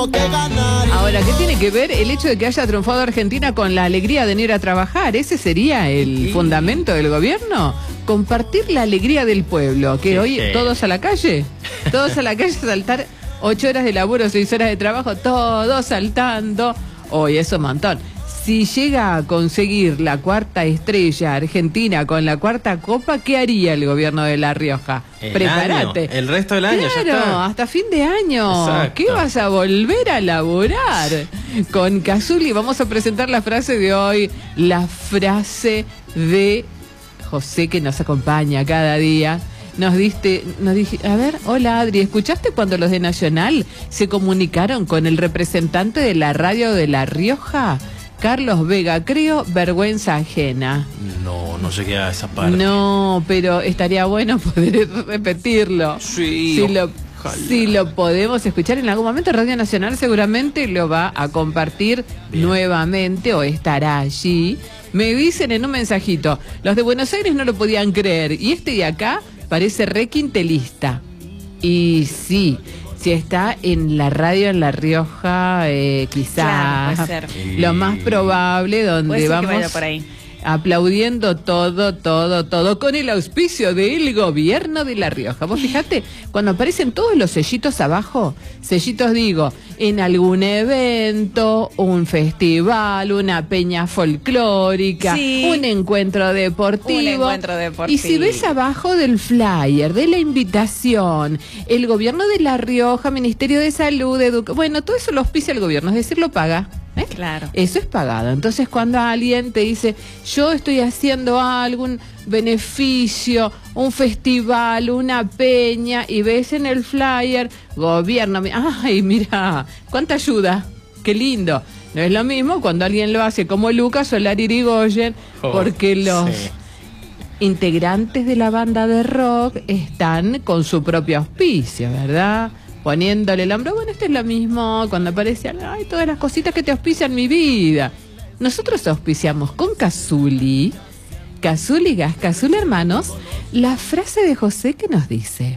Ahora, ¿qué tiene que ver el hecho de que haya triunfado Argentina con la alegría de ir a trabajar? ¿Ese sería el fundamento del gobierno? Compartir la alegría del pueblo, que hoy todos a la calle, todos a la calle a saltar 8 horas de laburo, 6 horas de trabajo, todos saltando. Hoy es un montón. Si llega a conseguir la 4ª estrella Argentina con la 4ª copa, ¿qué haría el gobierno de La Rioja? Prepárate. El resto del año, claro, ya está. hasta fin de año. Exacto. ¿Qué vas a volver a laburar? Con Cazuli vamos a presentar la frase de hoy, la frase de José, que nos acompaña cada día. Nos dije, a ver, hola Adri, ¿escuchaste cuando los de Nacional se comunicaron con el representante de la radio de La Rioja? Carlos Vega, creo, vergüenza ajena. No llegué a esa parte. No, pero estaría bueno poder repetirlo. Sí. Si lo podemos escuchar en algún momento, Radio Nacional seguramente lo va a compartir nuevamente o estará allí. Me dicen en un mensajito, los de Buenos Aires no lo podían creer y este de acá parece requintelista. Y sí, si está en la radio en La Rioja, quizás claro, lo más probable, donde vamos por ahí. Aplaudiendo todo, con el auspicio del gobierno de La Rioja. Vos fijate, cuando aparecen todos los sellitos abajo, sellitos digo, en algún evento, un festival, una peña folclórica, un encuentro deportivo. Y si ves abajo del flyer, de la invitación, el gobierno de La Rioja, Ministerio de Salud, bueno, todo eso lo auspicia el gobierno, es decir, lo paga. Claro. Eso es pagado. Entonces, cuando alguien te dice, yo estoy haciendo algún beneficio, un festival, una peña, y ves en el flyer, gobierno, ay, mira, cuánta ayuda, qué lindo. No es lo mismo cuando alguien lo hace como Lucas Solari Irigoyen, porque los integrantes de la banda de rock están con su propio auspicio, ¿verdad? Poniéndole el hombro, bueno, esto es lo mismo cuando aparece, ay, todas las cositas que te auspician mi vida. Nosotros auspiciamos con Cazuli, Cazuli Gas, Cazuli Hermanos, la frase de José que nos dice: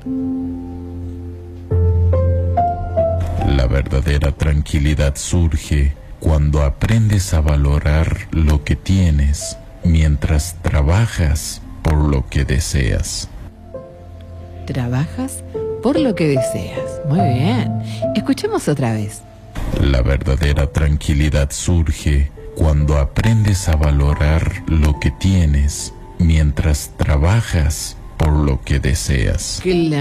la verdadera tranquilidad surge cuando aprendes a valorar lo que tienes mientras trabajas por lo que deseas. ¿Trabajas por lo que deseas? Muy bien. Escuchemos otra vez. La verdadera tranquilidad surge cuando aprendes a valorar lo que tienes mientras trabajas por lo que deseas.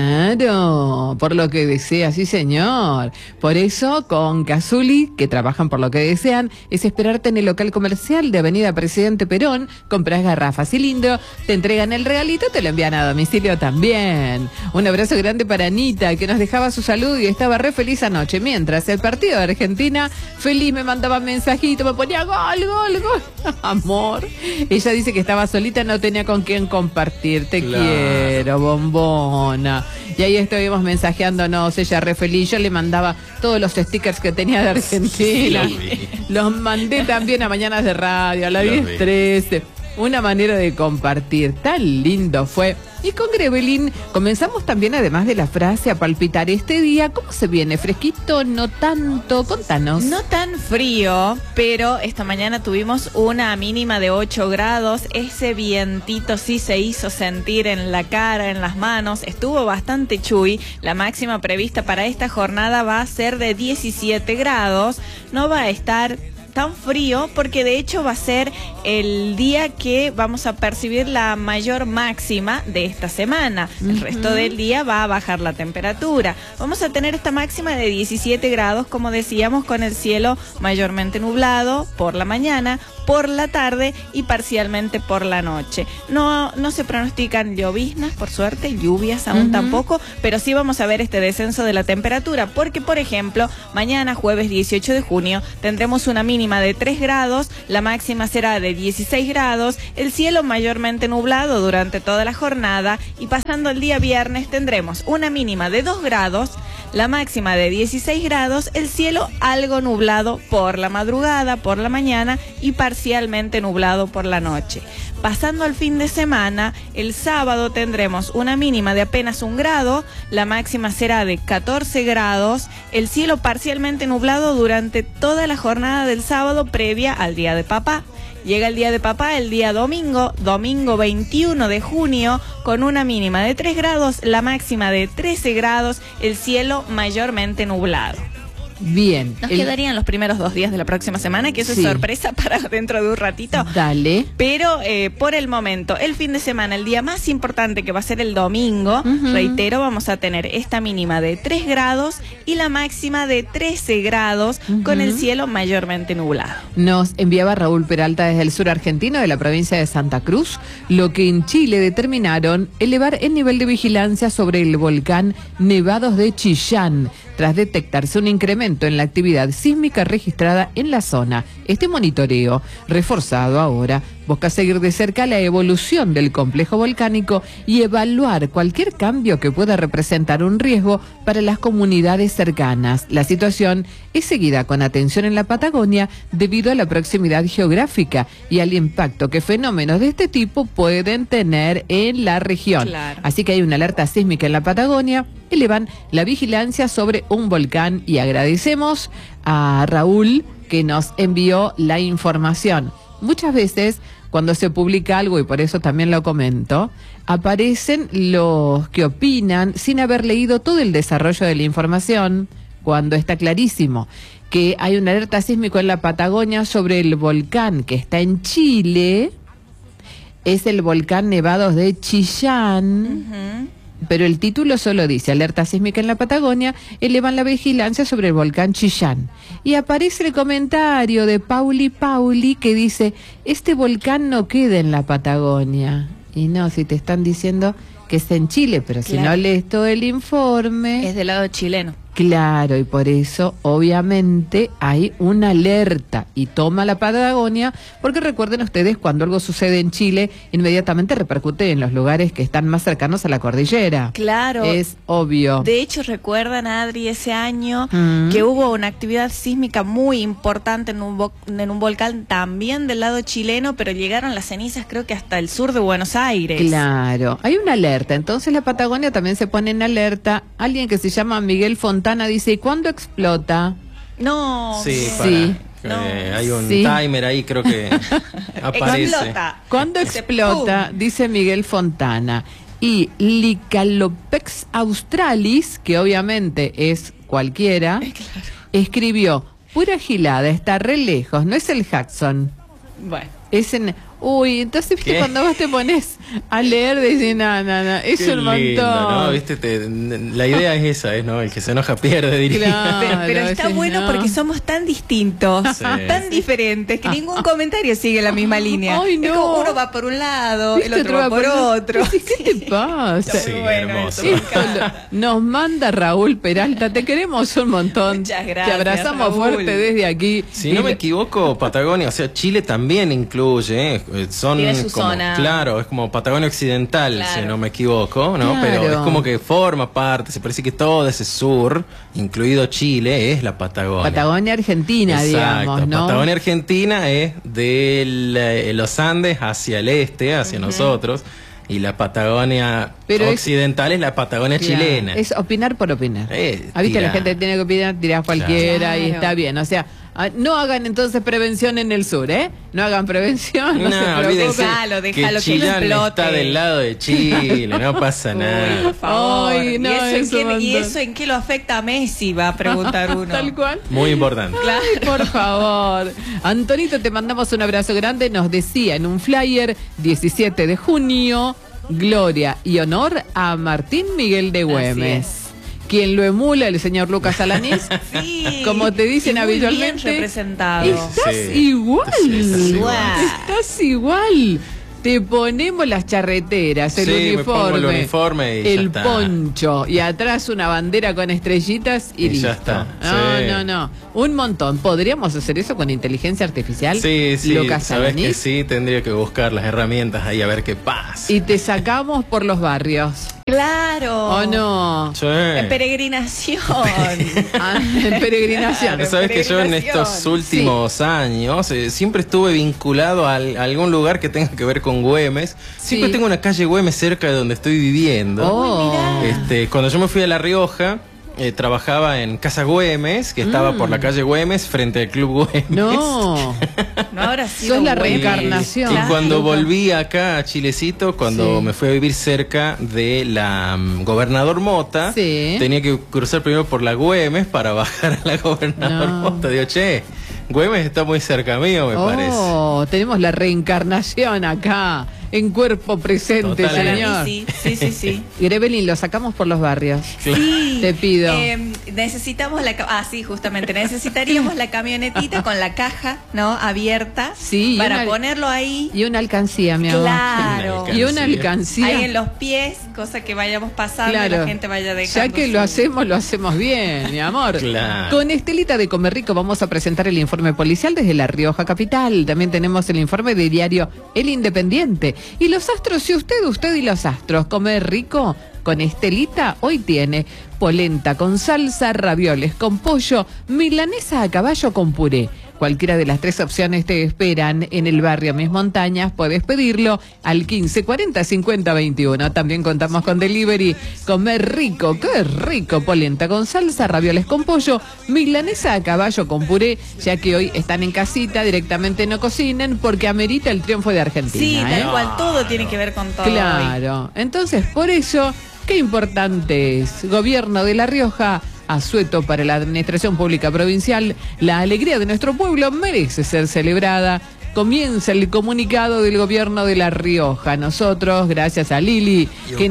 Claro, por lo que deseas, sí señor. Por eso, con Cazuli, que trabajan por lo que desean, es esperarte en el local comercial de Avenida Presidente Perón, compras garrafas, cilindro, te entregan el regalito, te lo envían a domicilio también. Un abrazo grande para Anita, que nos dejaba su salud y estaba re feliz anoche. Mientras el partido de Argentina, feliz, me mandaba mensajito, me ponía gol. Amor. Ella dice que estaba solita, no tenía con quién compartir. Te quiero, bombona. Y ahí estuvimos mensajeándonos, ella re feliz. Yo le mandaba todos los stickers que tenía de Argentina. Los mandé también a Mañanas de Radio, a la 10:13. Una manera de compartir, tan lindo fue. Y con Grevelin comenzamos también, además de la frase, a palpitar este día. ¿Cómo se viene? ¿Fresquito? ¿No tanto? Contanos. No tan frío, pero esta mañana tuvimos una mínima de 8 grados. Ese vientito sí se hizo sentir en la cara, en las manos. Estuvo bastante chui. La máxima prevista para esta jornada va a ser de 17 grados. No va a estar tan frío porque de hecho va a ser el día que vamos a percibir la mayor máxima de esta semana. El resto del día va a bajar la temperatura. Vamos a tener esta máxima de 17 grados, como decíamos, con el cielo mayormente nublado por la mañana, por la tarde y parcialmente por la noche. No se pronostican lloviznas, por suerte, lluvias aún tampoco, pero sí vamos a ver este descenso de la temperatura, porque por ejemplo, mañana jueves 18 de junio tendremos una mínima de 3 grados, la máxima será de 16 grados, el cielo mayormente nublado durante toda la jornada y pasando el día viernes tendremos una mínima de 2 grados, la máxima de 16 grados, el cielo algo nublado por la madrugada, por la mañana y parcialmente nublado por la noche. Pasando al fin de semana, el sábado tendremos una mínima de apenas 1 grado, la máxima será de 14 grados, el cielo parcialmente nublado durante toda la jornada del sábado previa al Día de Papá. Llega el Día de Papá el día domingo 21 de junio, con una mínima de 3 grados, la máxima de 13 grados, el cielo mayormente nublado. Bien. Nos quedarían los primeros 2 días de la próxima semana, que eso es sorpresa para dentro de un ratito. Dale. Pero por el momento, el fin de semana, el día más importante, que va a ser el domingo, reitero, vamos a tener esta mínima de 3 grados y la máxima de 13 grados, con el cielo mayormente nublado. Nos enviaba Raúl Peralta desde el sur argentino, de la provincia de Santa Cruz, lo que en Chile determinaron elevar el nivel de vigilancia sobre el volcán Nevados de Chillán, tras detectarse un incremento en la actividad sísmica registrada en la zona. Este monitoreo, reforzado ahora, busca seguir de cerca la evolución del complejo volcánico y evaluar cualquier cambio que pueda representar un riesgo para las comunidades cercanas. La situación es seguida con atención en la Patagonia debido a la proximidad geográfica y al impacto que fenómenos de este tipo pueden tener en la región. Claro. Así que hay una alerta sísmica en la Patagonia, elevan la vigilancia sobre un volcán y agradecemos a Raúl que nos envió la información. Muchas veces cuando se publica algo, y por eso también lo comento, aparecen los que opinan sin haber leído todo el desarrollo de la información, cuando está clarísimo que hay una alerta sísmica en la Patagonia sobre el volcán que está en Chile, es el volcán Nevados de Chillán. Pero el título solo dice alerta sísmica en la Patagonia, elevan la vigilancia sobre el volcán Chillán. Y aparece el comentario de Pauli que dice, este volcán no queda en la Patagonia. Y no, si te están diciendo que está en Chile, pero si no lees todo el informe... Es del lado chileno. Claro, y por eso obviamente hay una alerta y toma la Patagonia, porque recuerden ustedes, cuando algo sucede en Chile, inmediatamente repercute en los lugares que están más cercanos a la cordillera. Claro. Es obvio. De hecho, recuerdan, Adri, ese año que hubo una actividad sísmica muy importante en un volcán también del lado chileno, pero llegaron las cenizas creo que hasta el sur de Buenos Aires. Claro, hay una alerta, entonces la Patagonia también se pone en alerta. Alguien que se llama Miguel Fontana dice, ¿y cuándo explota? No. Sí, hay un timer ahí, creo que aparece. Explota. ¿Cuándo explota? Dice Miguel Fontana. Y Licalopex australis, que obviamente es cualquiera, escribió, pura gilada, está re lejos, no es el Jackson. Bueno. Es en... Uy, entonces, ¿viste? Cuando vos te pones a leer, decís, no, es Qué un montón. lindo, ¿no? ¿Viste? La idea es esa, ¿no? El que se enoja pierde, diría. Claro, Pero está sí, bueno porque somos tan distintos, tan diferentes, que ningún comentario sigue la misma línea. Ay, no. Es como uno va por un lado, el ¿Viste? otro va por otro. ¿Qué te pasa? Sí, bueno, hermoso. eso. Esto nos manda Raúl Peralta, te queremos un montón. Muchas gracias, Te abrazamos Raúl. fuerte desde aquí. Si no me equivoco, Patagonia, o sea, Chile también incluye, son tiene su como, zona. claro, es como Patagonia Occidental, Claro. si no me equivoco, ¿no? Claro. Pero es como que forma parte, se parece que todo ese sur, incluido Chile, es la Patagonia. Patagonia Argentina, Exacto. digamos, ¿no? Patagonia Argentina es de los Andes hacia el este, hacia nosotros, y la Patagonia Pero occidental es la Patagonia Claro, chilena. es opinar por opinar. ¿Viste? La Tirá. gente tiene que opinar, tirás cualquiera y Claro. está bien. O sea, no hagan entonces prevención en el sur, ¿eh? No hagan prevención, no, se preocupen. olvídense Déjalo, que que no Chillán explote. está del lado de Chile, no pasa Uy, nada. por favor. Ay, no, ¿Y, es un ¿Y montón. eso en qué lo afecta a Messi? Va a preguntar uno. Tal cual. Muy importante. Claro. Ay, por favor. Antonito, te mandamos un abrazo grande. Nos decía en un flyer, 17 de junio, gloria y honor a Martín Miguel de Güemes. es. Quien lo emula, el señor Lucas Alanís. Sí. Como te dicen Y muy habitualmente, bien representado. Estás Sí. igual. Sí, estás igual. Estás igual. Te ponemos las charreteras, el Sí, me uniforme, pongo el uniforme y ya el está. poncho y atrás una bandera con estrellitas y Y listo. ya está, No, sí. no. Un montón. ¿Podríamos hacer eso con inteligencia artificial? Sí, Lucas sabes Alanis? que sí, tendría que buscar las herramientas ahí a ver qué pasa. Y te sacamos por los barrios. Claro. ¿O no? Sí. En peregrinación. En peregrinación. Claro. Sabes que yo en estos últimos años siempre estuve vinculado a algún lugar que tenga que ver con Güemes. Siempre Sí. tengo una calle Güemes cerca de donde estoy viviendo. Oh. Cuando yo me fui a La Rioja, trabajaba en Casa Güemes, que estaba por la calle Güemes, frente al Club Güemes. No. No habrá sido Sos la bueno. reencarnación. Y Claro. cuando volví acá a Chilecito, cuando Sí. me fui a vivir cerca de la Gobernador Mota, Sí. tenía que cruzar primero por la Güemes para bajar a la Gobernador No. Mota. Digo, che, Güemes está muy cerca mío, me parece. Oh, tenemos la reencarnación acá, en cuerpo presente, Totalmente. Para señor. mí sí. Grevelin, lo sacamos por los barrios. Sí. Te pido. Necesitamos sí, justamente, necesitaríamos la camionetita con la caja, ¿no? Abierta. Sí, y Para una- ponerlo ahí. Y una alcancía, mi amor. Claro. Y una alcancía. Ahí en los pies, cosa que vayamos pasando y la gente vaya dejando. Ya que lo hacemos bien, mi amor. Claro. Con Estelita de Comer Rico vamos a presentar el informe policial desde La Rioja Capital. También tenemos el informe de diario El Independiente. Y los astros, si usted y los astros, Comer Rico con Estelita, hoy tiene polenta con salsa, ravioles con pollo, milanesa a caballo con puré. Cualquiera de las tres opciones te esperan en el barrio Mis Montañas. Puedes pedirlo al 15 40 50 21. También contamos con delivery. Comer Rico, qué rico. Polenta con salsa, ravioles con pollo, milanesa a caballo con puré. Ya que hoy están en casita, directamente no cocinen porque amerita el triunfo de Argentina. Sí, ¿eh? tal cual, todo tiene que ver con todo. hoy. Claro. Entonces, por eso, qué importante es. Gobierno de La Rioja, asueto para la Administración Pública Provincial. La alegría de nuestro pueblo merece ser celebrada. Comienza el comunicado del Gobierno de La Rioja. Nosotros, gracias a Lili,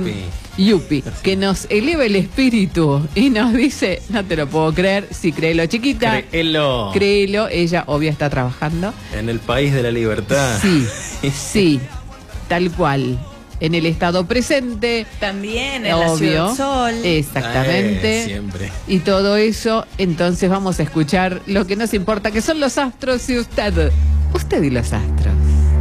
que nos eleva el espíritu y nos dice, no te lo puedo creer, sí, créelo, chiquita. Créelo. Créelo, ella obvio está trabajando. En el país de la libertad. Sí, tal cual. En el estado presente, También en la Ciudad obvio. del Sol. Exactamente. Siempre. Y todo eso, entonces vamos a escuchar lo que nos importa, que son los astros y usted y los astros.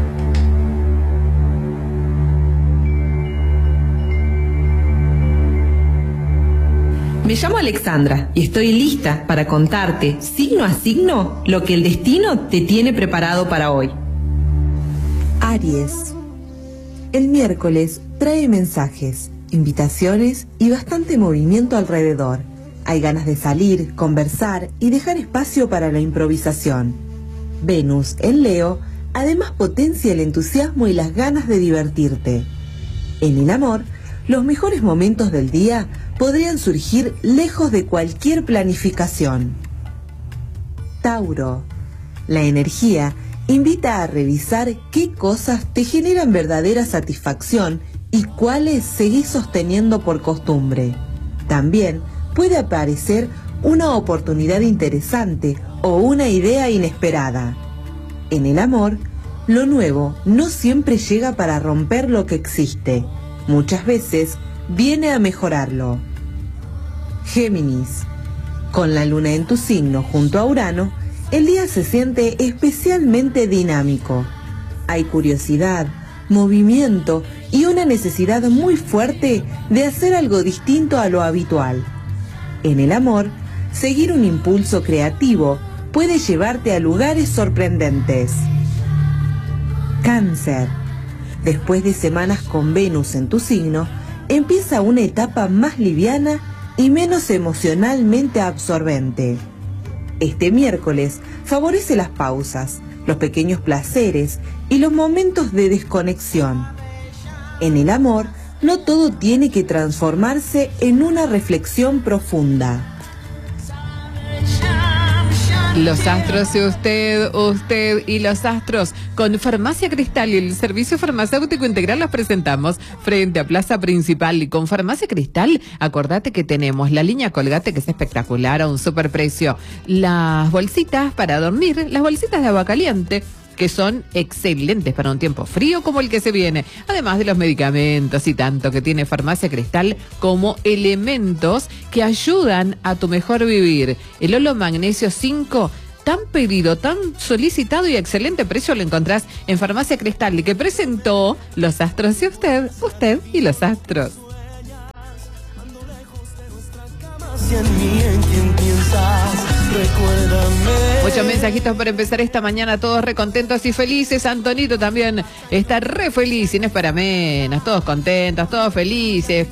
Me llamo Alexandra y estoy lista para contarte, signo a signo, lo que el destino te tiene preparado para hoy. Aries. El miércoles trae mensajes, invitaciones y bastante movimiento alrededor. Hay ganas de salir, conversar y dejar espacio para la improvisación. Venus en Leo además potencia el entusiasmo y las ganas de divertirte. En el amor, los mejores momentos del día podrían surgir lejos de cualquier planificación. Tauro. La energía invita a revisar qué cosas te generan verdadera satisfacción y cuáles seguís sosteniendo por costumbre. También puede aparecer una oportunidad interesante o una idea inesperada. En el amor, lo nuevo no siempre llega para romper lo que existe. Muchas veces viene a mejorarlo. Géminis. Con la luna en tu signo junto a Urano, el día se siente especialmente dinámico. Hay curiosidad, movimiento y una necesidad muy fuerte de hacer algo distinto a lo habitual. En el amor, seguir un impulso creativo puede llevarte a lugares sorprendentes. Cáncer. Después de semanas con Venus en tu signo, empieza una etapa más liviana y menos emocionalmente absorbente. Este miércoles favorece las pausas, los pequeños placeres y los momentos de desconexión. En el amor, no todo tiene que transformarse en una reflexión profunda. Los astros y usted y los astros. Con Farmacia Cristal y el Servicio Farmacéutico Integral los presentamos frente a Plaza Principal. Y con Farmacia Cristal, acordate que tenemos la línea Colgate, que es espectacular, a un superprecio. Las bolsitas para dormir, las bolsitas de agua caliente, que son excelentes para un tiempo frío como el que se viene, además de los medicamentos y tanto que tiene Farmacia Cristal como elementos que ayudan a tu mejor vivir. El Olo Magnesio 5, tan pedido, tan solicitado y a excelente precio, lo encontrás en Farmacia Cristal, que presentó Los Astros y usted y los Astros. Muchos mensajitos para empezar esta mañana, todos recontentos y felices. Antonito también está re feliz y no es para menos, todos contentos, todos felices.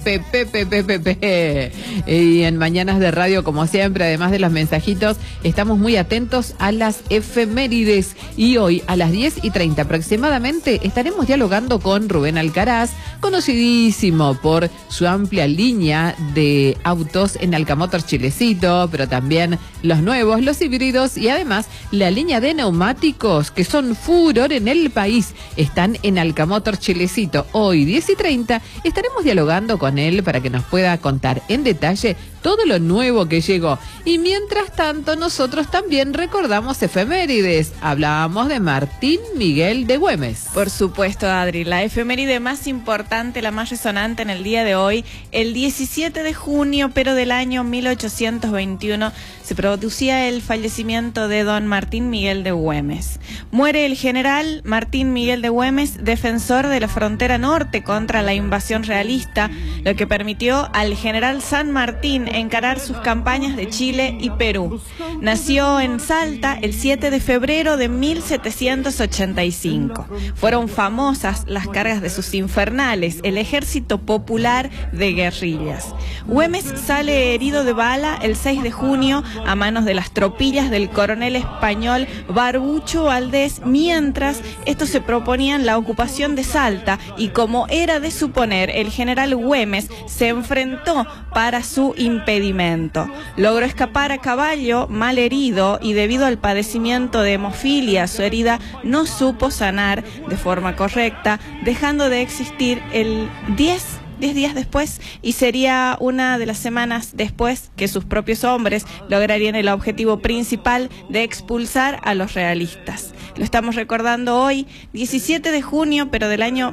Y en Mañanas de Radio, como siempre, además de los mensajitos, estamos muy atentos a las efemérides. Y hoy a las 10:30 aproximadamente estaremos dialogando con Rubén Alcaraz, conocidísimo por su amplia línea de autos en Alcamotor Chilecito, pero también los nuevos, los híbridos y además la línea de neumáticos que son furor en el país. Están en Alcamotor Chilecito. Hoy 10:30 estaremos dialogando con él para que nos pueda contar en detalle todo lo nuevo que llegó. Y mientras tanto nosotros también recordamos efemérides. Hablábamos de Martín Miguel de Güemes. Por supuesto, Adri, la efeméride más importante, la más resonante en el día de hoy, el 17 de junio, pero del año 1821, se producía el fallecimiento de don Martín Miguel de Güemes. Muere el general Martín Miguel de Güemes, defensor de la frontera norte contra la invasión realista, lo que permitió al general San Martín encarar sus campañas de Chile y Perú. Nació en Salta el 7 de febrero de 1785. Fueron famosas las cargas de sus infernales, el Ejército Popular de Guerrillas. Güemes sale herido de bala el 6 de junio a manos de las tropillas del coronel español Barbucho Valdés, mientras estos se proponían la ocupación de Salta, y como era de suponer, el general Güemes se enfrentó para su impedimento. Logró escapar a caballo, mal herido, y debido al padecimiento de hemofilia, su herida no supo sanar de forma correcta, dejando de existir el 10 días después, y sería una de las semanas después que sus propios hombres lograrían el objetivo principal de expulsar a los realistas. Lo estamos recordando hoy, 17 de junio, pero del año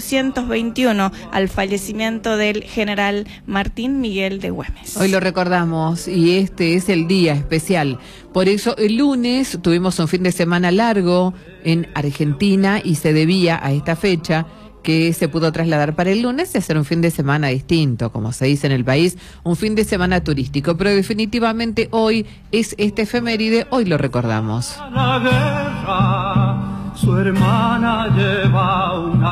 1821, al fallecimiento del general Martín Miguel de Güemes. Hoy lo recordamos y este es el día especial. Por eso el lunes tuvimos un fin de semana largo en Argentina y se debía a esta fecha que se pudo trasladar para el lunes y hacer un fin de semana distinto, como se dice en el país, un fin de semana turístico. Pero definitivamente hoy es este efeméride, hoy lo recordamos. La guerra, su hermana lleva un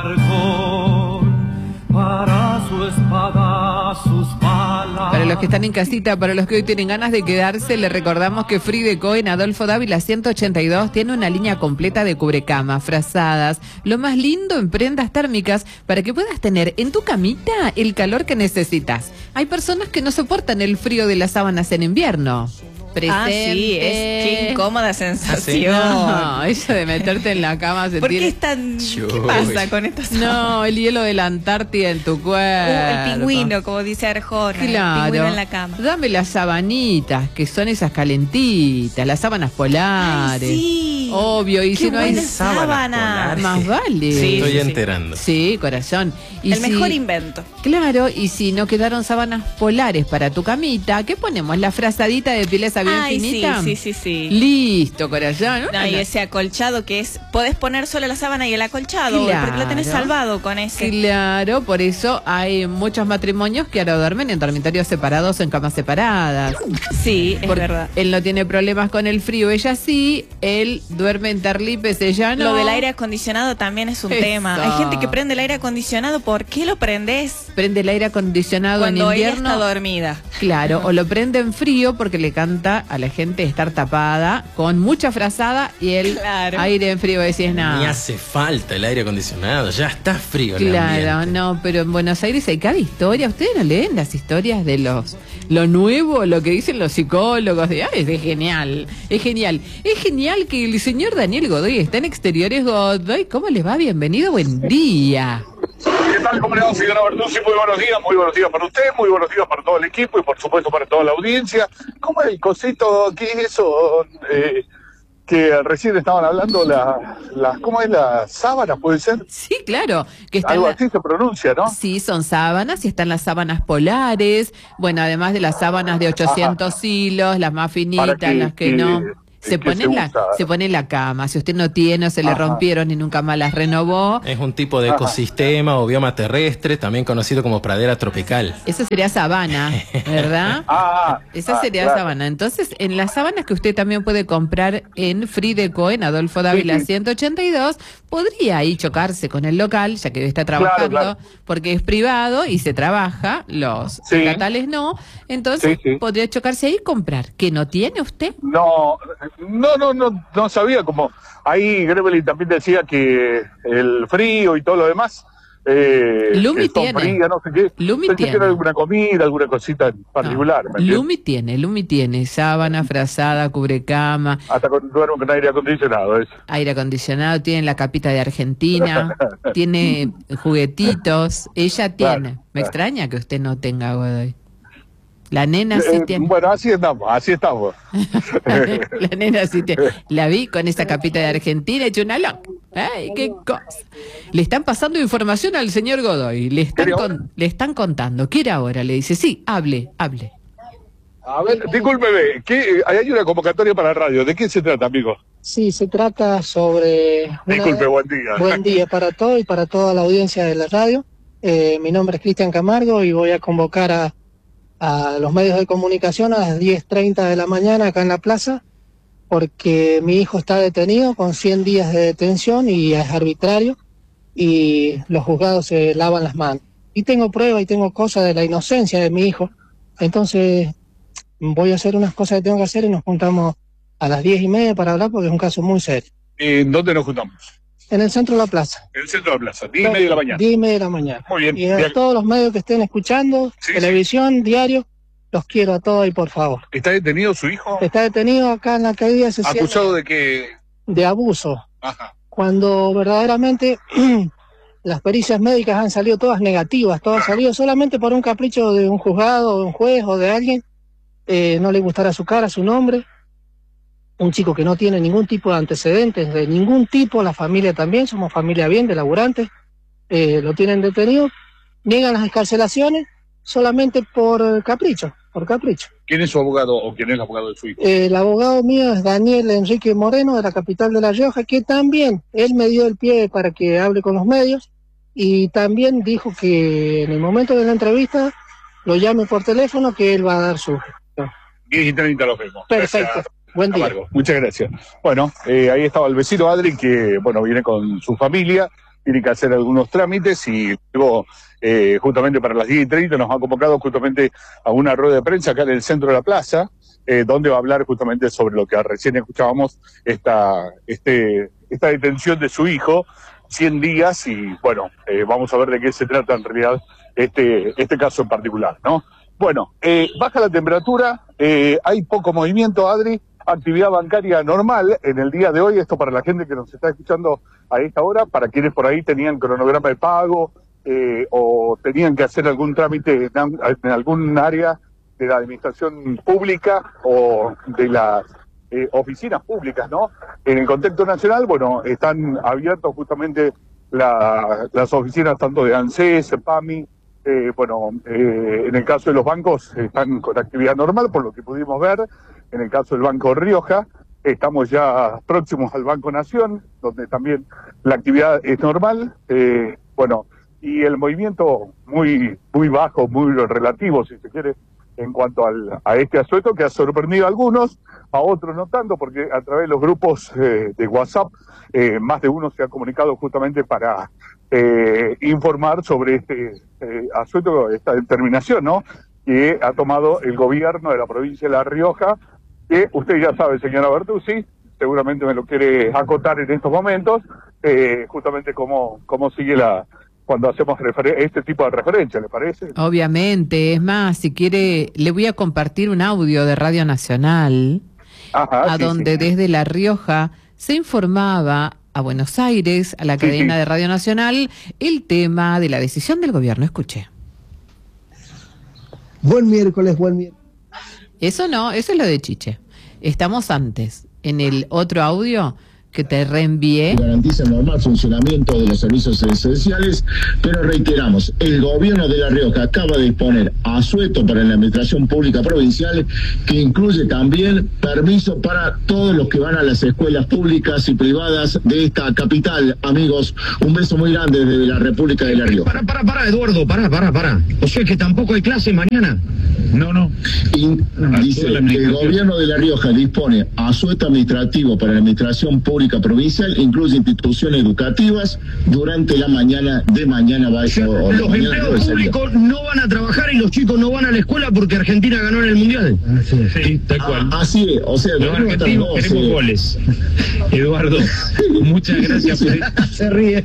arcón, para su espada, sus balas. Para los que están en casita, para los que hoy tienen ganas de quedarse, les recordamos que Frideco en Adolfo Dávila 182 tiene una línea completa de cubrecamas, frazadas, lo más lindo en prendas térmicas para que puedas tener en tu camita el calor que necesitas. Hay personas que no soportan el frío de las sábanas en invierno. Presente. Sí, qué incómoda sensación. No, eso de meterte en la cama sentir... ¿Por qué es tan... ¿Qué pasa con estas? No, el hielo de la Antártida en tu cuerpo. El pingüino, como dice Arjona. Claro. El pingüino en la cama. Dame las sabanitas, que son esas calentitas, las sábanas polares. Ay, sí. Obvio, y qué si no hay sábana. más vale. Sí, Estoy sí, enterando. Sí, corazón. Y el mejor invento. Claro, y si no quedaron sábanas polares para tu camita, ¿qué ponemos? La frazadita de pileza bien finita. Sí. Listo, corazón. No, y ese acolchado que es, podés poner solo la sábana y el acolchado, Claro. porque lo tenés salvado con ese. Claro, por eso hay muchos matrimonios que ahora duermen en dormitorios separados o en camas separadas. Sí, es Porque verdad. él no tiene problemas con el frío, ella sí, él duerme en tarlipes, ella no. Lo del aire acondicionado también es un Eso. tema. Hay gente que prende el aire acondicionado. ¿Por qué lo prendes Prende el aire acondicionado cuando en ella invierno. está dormida? Claro, o lo prende en frío porque le canta a la gente estar tapada con mucha frazada y el Claro. aire en frío, decís Ni nada. hace falta el aire acondicionado, ya está frío el Claro, ambiente. no, pero en Buenos Aires hay cada historia. ¿Ustedes no leen las historias de lo nuevo, lo que dicen los psicólogos? Es genial, es genial. Es genial que el señor Daniel Godoy está en Exteriores Godoy. ¿Cómo les va? Bienvenido, buen día. ¿Qué tal? ¿Cómo le va, señora Bertuzzi? Muy buenos días para usted, muy buenos días para todo el equipo y por supuesto para toda la audiencia. ¿Cómo es el cosito? ¿Qué es eso? que recién estaban hablando ¿cómo es? ¿Las sábanas, puede ser? Sí, claro. Que están Algo así se pronuncia, ¿no? Sí, son sábanas y están las sábanas polares, bueno, además de las sábanas de 800 hilos, las más finitas, las que no. Se pone en la cama, si usted no tiene o se le rompieron y nunca más las renovó. Es un tipo de ecosistema o bioma terrestre, también conocido como pradera tropical. Eso sería sabana, ¿verdad? Esa sería sabana. Entonces, en las sábanas que usted también puede comprar en Frideco, en Adolfo Dávila 182, podría ahí chocarse con el local, ya que está trabajando, porque es privado y se trabaja, los estatales no. Entonces, podría chocarse ahí y comprar. ¿Que no tiene usted? No sabía, como ahí Grevelin también decía que el frío y todo lo demás, Lumi tiene. Fría, no sé qué. Lumi Pensé tiene. que era alguna comida, alguna cosita en particular. Lumi tiene sábana, frazada, cubrecama. Hasta duermo con aire acondicionado, eso. Aire acondicionado, tiene la capita de Argentina, tiene juguetitos, ella tiene. Claro. Me extraña que usted no tenga, Godoy. La nena sí tiene. Bueno, así estamos. La nena sí tiene. La vi con esa capita de Argentina hecho una loca. ¡Ay, qué cosa! Le están pasando información al señor Godoy. Le están contando. ¿Quiere ahora? Le dice, sí, hable. A ver, discúlpeme, hay una convocatoria para radio. ¿De qué se trata, amigo? Sí, se trata sobre... Disculpe, buen día. Buen día para todos y para toda la audiencia de la radio. Mi nombre es Cristian Camargo y voy a convocar a los medios de comunicación a las 10:30 de la mañana acá en la plaza, porque mi hijo está detenido con 100 días de detención y es arbitrario y los juzgados se lavan las manos. Y tengo pruebas y tengo cosas de la inocencia de mi hijo, entonces voy a hacer unas cosas que tengo que hacer y nos juntamos a las 10:30 para hablar porque es un caso muy serio. ¿En dónde nos juntamos? En el centro de la plaza. En el centro de la plaza, 10:30 de la mañana. 10:30 de la mañana. Muy bien. Y a todos los medios que estén escuchando, televisión, diario, los quiero a todos y por favor. ¿Está detenido su hijo? Está detenido acá en la alcaldía. ¿Acusado de qué? De abuso. Ajá. Cuando verdaderamente las pericias médicas han salido todas negativas, todas han salido solamente por un capricho de un juzgado, de un juez o de alguien, no le gustará su cara, su nombre. Un chico que no tiene ningún tipo de antecedentes, de ningún tipo, la familia también, somos familia bien, de laburantes, lo tienen detenido, niegan las excarcelaciones solamente por capricho. ¿Quién es su abogado o quién es el abogado de su hijo? El abogado mío es Daniel Enrique Moreno, de la capital de La Rioja, que también, él me dio el pie para que hable con los medios, y también dijo que en el momento de la entrevista lo llame por teléfono, que él va a dar su... 10:30 los vemos. Perfecto. Gracias. Buen día. Muchas gracias. Bueno, ahí estaba el vecino Adri, que viene con su familia, tiene que hacer algunos trámites y luego justamente para las 10:30 nos ha convocado justamente a una rueda de prensa acá en el centro de la plaza, donde va a hablar justamente sobre lo que recién escuchábamos, esta detención de su hijo, 100 días y vamos a ver de qué se trata en realidad este caso en particular, ¿no? Bueno, baja la temperatura, hay poco movimiento, Adri, actividad bancaria normal en el día de hoy, esto para la gente que nos está escuchando a esta hora, para quienes por ahí tenían cronograma de pago o tenían que hacer algún trámite en algún área de la administración pública o de las oficinas públicas, ¿no? En el contexto nacional, están abiertos justamente las oficinas tanto de ANSES, PAMI, en el caso de los bancos están con actividad normal, por lo que pudimos ver. En el caso del Banco Rioja, estamos ya próximos al Banco Nación, donde también la actividad es normal. Y el movimiento muy bajo, muy relativo, si se quiere, en cuanto a este asunto, que ha sorprendido a algunos, a otros no tanto, porque a través de los grupos de WhatsApp, más de uno se ha comunicado justamente para informar sobre este asunto, esta determinación, ¿no?, que ha tomado el gobierno de la provincia de La Rioja, que usted ya sabe, señora Bertuzzi, seguramente me lo quiere acotar en estos momentos, justamente cómo sigue cuando hacemos este tipo de referencia, ¿le parece? Obviamente, es más, si quiere, le voy a compartir un audio de Radio Nacional, donde desde La Rioja se informaba a Buenos Aires, a la cadena de Radio Nacional, el tema de la decisión del gobierno. Escuche. Buen miércoles. Eso no, eso es lo de Chiche. Estamos antes. en el otro audio que te reenvié. Garantiza el normal funcionamiento de los servicios esenciales, pero reiteramos, el gobierno de La Rioja acaba de disponer asueto para la administración pública provincial, que incluye también permiso para todos los que van a las escuelas públicas y privadas de esta capital. Amigos, un beso muy grande desde la República de La Rioja. Para, Eduardo, para. O sea que tampoco hay clase mañana. No. Y dice que el gobierno de La Rioja dispone asueto administrativo para la administración pública provincial, incluye instituciones educativas durante la mañana de mañana. Los empleados públicos no van a trabajar y los chicos no van a la escuela porque Argentina ganó en el Mundial. Sí, tal cual. Así es, o sea, los argentinos queremos goles. Eduardo, muchas gracias por eso. Se ríe.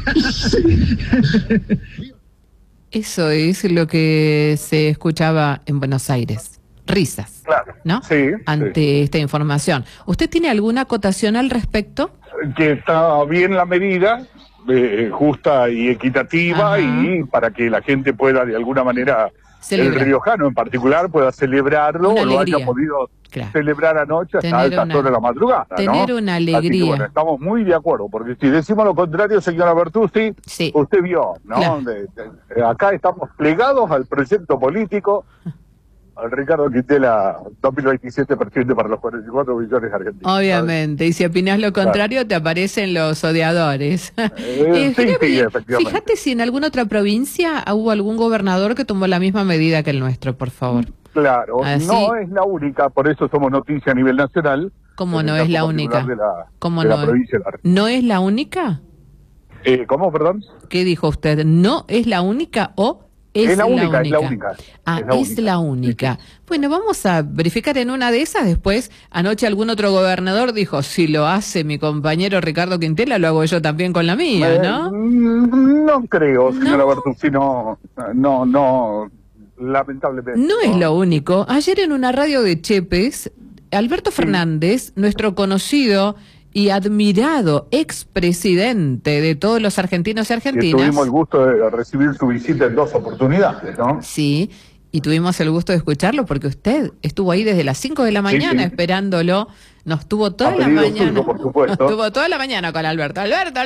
Eso es lo que se escuchaba en Buenos Aires. Risas, claro, ¿no? Sí. Ante esta información. ¿Usted tiene alguna acotación al respecto? Que está bien la medida, justa y equitativa. Ajá. Y para que la gente pueda de alguna manera, el riojano en particular, pueda celebrarlo o lo haya podido celebrar anoche hasta altas horas de la madrugada. Tener una alegría. Así que, bueno, estamos muy de acuerdo, porque si decimos lo contrario, señora Bertuzzi, usted vio, ¿no? Claro. Acá estamos plegados al proyecto político, al Ricardo Quintela 2027 presidente para los 44 millones argentinos. Obviamente, ¿sabes? Y si opinas lo contrario, te aparecen los odiadores. Sí, efectivamente. Fíjate si en alguna otra provincia hubo algún gobernador que tomó la misma medida que el nuestro, por favor. Claro, así, no es la única, por eso somos noticia a nivel nacional. ¿Cómo no es la única? ¿Cómo no? ¿No es la única? ¿Cómo, perdón? ¿Qué dijo usted? ¿No es la única o...? Es la única. Ah, es la única. Bueno, vamos a verificar en una de esas. Después, anoche algún otro gobernador dijo, si lo hace mi compañero Ricardo Quintela, lo hago yo también con la mía, ¿no? No creo, señora Bertuzzi, no, lamentablemente. No es lo único. Ayer en una radio de Chepes, Alberto Fernández, nuestro conocido y admirado expresidente de todos los argentinos y argentinas. Tuvimos el gusto de recibir su visita en 2 oportunidades, ¿no? Sí, y tuvimos el gusto de escucharlo porque usted estuvo ahí desde las 5 de la mañana esperándolo. Nos tuvo toda la mañana. Suyo, por supuesto. Nos tuvo toda la mañana con Alberto.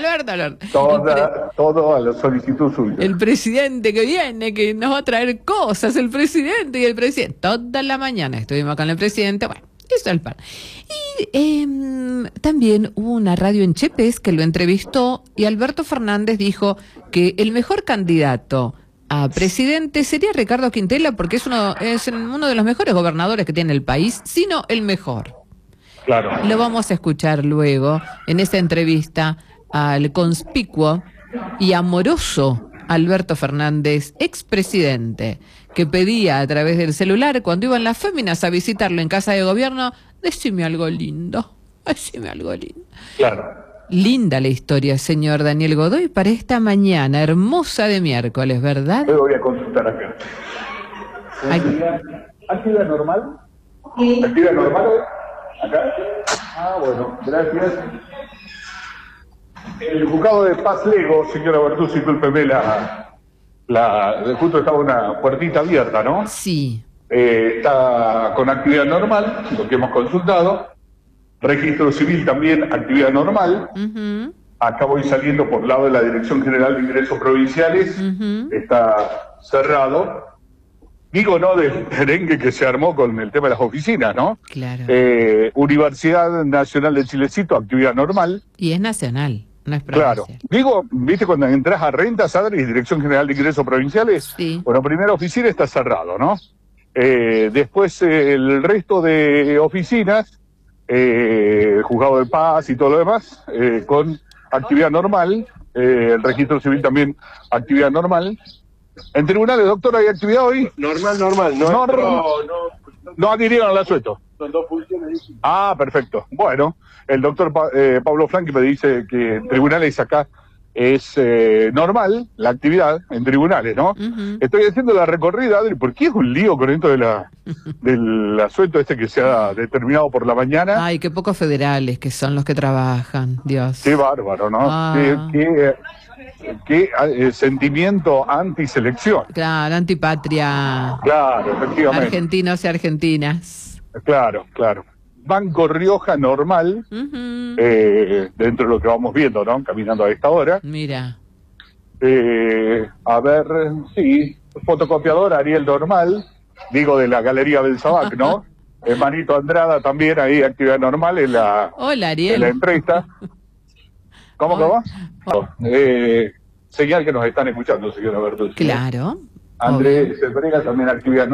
Todo a la solicitud suya. El presidente que viene, que nos va a traer cosas, el presidente y el presidente. Toda la mañana estuvimos con el presidente, bueno. Eso es el pan. Y también hubo una radio en Chepes que lo entrevistó y Alberto Fernández dijo que el mejor candidato a presidente sería Ricardo Quintela porque es uno de los mejores gobernadores que tiene el país, sino el mejor. Claro. Lo vamos a escuchar luego en esta entrevista al conspicuo y amoroso Alberto Fernández, expresidente, que pedía a través del celular cuando iban las féminas a visitarlo en casa de gobierno, decime algo lindo, decime algo lindo. Claro. Linda la historia, señor Daniel Godoy, para esta mañana hermosa de miércoles, ¿verdad? Yo voy a consultar acá. ¿Actividad normal? Sí. ¿Actividad normal? ¿Acá? Ah, bueno, gracias. El juzgado de Paz Lego, señora Bertuzzi, discúlpeme justo estaba una puertita abierta, ¿no? Sí. Está con actividad normal, lo que hemos consultado. Registro civil también, actividad normal. Acá voy saliendo por el lado de la Dirección General de Ingresos Provinciales. Está cerrado. Digo, no del merengue que se armó con el tema de las oficinas, ¿no? Claro. Universidad Nacional de Chilecito, actividad normal. Y es nacional. No es provincial. Claro. Digo, ¿viste cuando entras a Rentas, Adri, Dirección General de Ingresos Provinciales? Sí. Bueno, primera oficina está cerrado, ¿no? Después el resto de oficinas, Juzgado de Paz y todo lo demás, con actividad normal, el registro civil también, actividad normal. ¿En tribunales, doctor, hay actividad hoy? Normal. No adhirieron al asueto. Son 2 funciones distintas. Ah, perfecto. Bueno, el doctor Pablo Franchi me dice que en tribunales acá es normal la actividad en tribunales, ¿no? Estoy haciendo la recorrida, Adri, porque es un lío con esto del asueto que se ha determinado por la mañana. Ay, qué pocos federales que son los que trabajan, Dios. Qué bárbaro, ¿no? Qué sentimiento antiselección. Claro, antipatria. Claro, efectivamente. Argentinos y argentinas. Claro. Banco Rioja normal, dentro de lo que vamos viendo, ¿no? Caminando a esta hora. Mira. A ver, sí, fotocopiador Ariel normal, digo de la Galería Belsabac, ¿no? Manito Andrada también, ahí actividad normal en la, Hola, Ariel. en la empresa. ¿Cómo que va? Señal que nos están escuchando, señora Bertuzzi. Claro. Andrés Brega también actividad